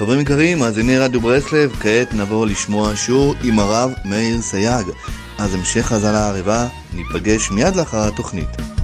חברים יקרים, מאזיני רדיו ברסלב, כעת נעבור לשמוע שיעור עם הרב מאיר סייג. אז המשך האזנה ערבה, ניפגש מיד לאחר התוכנית.